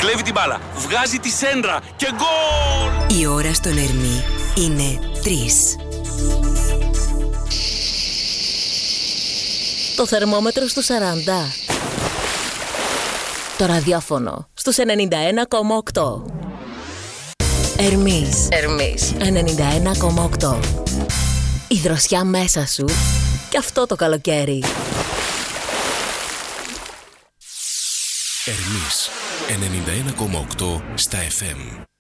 Κλέβει την μπάλα, βγάζει τη σέντρα και γκολ! Η ώρα στον Ερμή είναι 3. Το θερμόμετρο στους 40. Το ραδιόφωνο στους 91,8. Ερμής 91,8. Η δροσιά μέσα σου και αυτό το καλοκαίρι. Ερμής 91,8 στα FM.